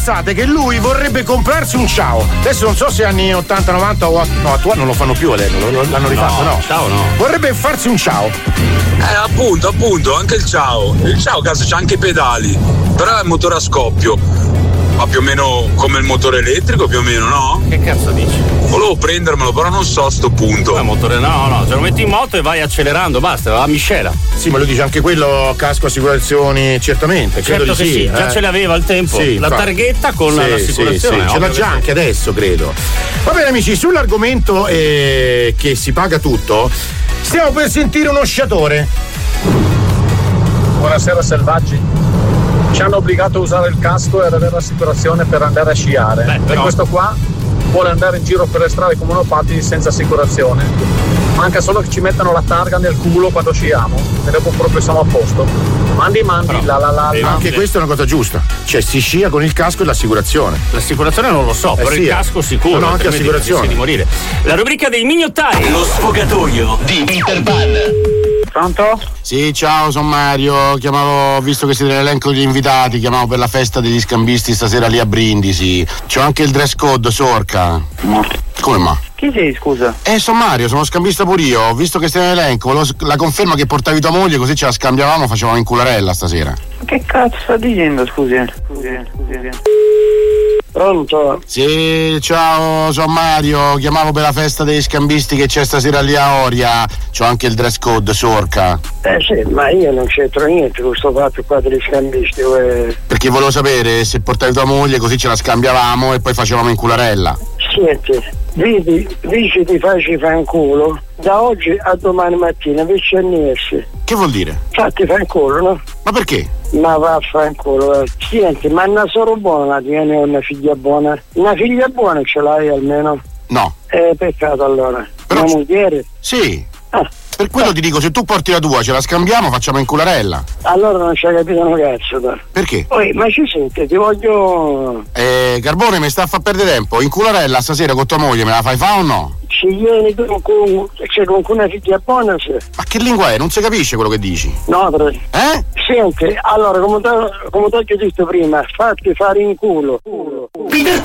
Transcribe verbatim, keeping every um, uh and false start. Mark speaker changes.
Speaker 1: pensate che lui vorrebbe comprarsi un Ciao. Adesso non so se anni ottanta novanta o no, attuali non lo fanno più adesso, l'hanno rifatto, no?
Speaker 2: No, Ciao no.
Speaker 1: Vorrebbe farsi un Ciao.
Speaker 3: Eh, appunto, appunto, anche il Ciao. Il Ciao, cazzo, c'ha anche i pedali. Però è il motore a scoppio. Ma più o meno come il motore elettrico, più o meno, no?
Speaker 2: Che cazzo dici?
Speaker 3: Volevo prendermelo, però non so a sto punto.
Speaker 2: Il motore no, no, te lo metti in moto e vai accelerando, basta, va a miscela.
Speaker 1: Sì, ma lui dice anche quello, casco, assicurazioni, certamente.
Speaker 2: Certo
Speaker 1: credo
Speaker 2: che
Speaker 1: di
Speaker 2: sì,
Speaker 1: sì,
Speaker 2: già
Speaker 1: eh.
Speaker 2: ce l'aveva al tempo.
Speaker 1: Sì,
Speaker 2: la
Speaker 1: infatti.
Speaker 2: targhetta con
Speaker 1: sì,
Speaker 2: l'assicurazione.
Speaker 1: Sì, sì. Ce l'ha già anche adesso, credo. Va bene, amici, sull'argomento eh, che si paga tutto, stiamo per sentire uno sciatore.
Speaker 4: Buonasera selvaggi. Ci hanno obbligato a usare il casco e ad avere l'assicurazione per andare a sciare.
Speaker 2: Beh, però...
Speaker 4: E questo qua vuole andare in giro per le strade con monopattini senza assicurazione. Manca solo che ci mettano la targa nel culo quando sciamo e dopo proprio siamo a posto. Mandi mandi, però, la la la, la.
Speaker 1: Ma anche questa è una cosa giusta. Cioè si scia con il casco e l'assicurazione.
Speaker 2: L'assicurazione non lo so,
Speaker 1: eh
Speaker 2: però
Speaker 1: sì,
Speaker 2: il casco sicuro.
Speaker 1: No, no, anche l'assicurazione.
Speaker 2: Di morire. La rubrica dei mignottari.
Speaker 5: Lo sfogatoio di Peter Pan.
Speaker 4: Pronto?
Speaker 1: Sì, ciao, sono Mario. Chiamavo, visto che siete nell'elenco degli invitati, chiamavo per la festa degli scambisti stasera lì a Brindisi. C'ho anche il dress code, Sorca.
Speaker 4: No.
Speaker 1: Come ma?
Speaker 4: Chi sei, scusa?
Speaker 1: Eh, sono Mario, sono scambista pure io. Ho visto che stai nell'elenco, volevo la conferma che portavi tua moglie, così ce la scambiavamo, facevamo in cularella stasera.
Speaker 4: Che cazzo sta dicendo, scusi? Scusi, scusi. Pronto?
Speaker 1: Sì, ciao, sono Mario, chiamavo per la festa degli scambisti che c'è stasera lì a Oria. C'ho anche il dress code, Sorca.
Speaker 4: Eh sì, ma io non c'entro niente con questo fatto qua degli scambisti. Eh.
Speaker 1: Perché volevo sapere se portavi tua moglie, così ce la scambiavamo e poi facevamo in cularella.
Speaker 4: Senti, vedi, dici ti facci fanculo, da oggi a domani mattina, vicinanza.
Speaker 1: Che vuol dire?
Speaker 4: Fatti fanculo, no?
Speaker 1: Ma perché?
Speaker 4: Ma vaffanculo, eh. Senti, ma una solo buona tieni una figlia buona? Una figlia buona ce l'hai almeno?
Speaker 1: No.
Speaker 4: Eh, peccato allora.
Speaker 1: Però
Speaker 4: una
Speaker 1: c-
Speaker 4: moglie?
Speaker 1: Sì.
Speaker 4: Ah.
Speaker 1: Per quello ti dico, se tu porti la tua, ce la scambiamo, facciamo in cularella.
Speaker 4: Allora non ci hai capito un cazzo, da.
Speaker 1: Perché?
Speaker 4: Poi, ma ci senti, ti voglio...
Speaker 1: Eh, Carbone, mi sta a far perdere tempo. In cularella stasera con tua moglie me la fai fa o no?
Speaker 4: Ci vieni tu con, cioè, con una figlia buona, sì.
Speaker 1: Ma che lingua è? Non si capisce quello che dici.
Speaker 4: No, tre.
Speaker 1: Eh?
Speaker 4: Senti, allora, come ti ho detto prima, fatti fare in culo. Culo. culo.
Speaker 5: Peter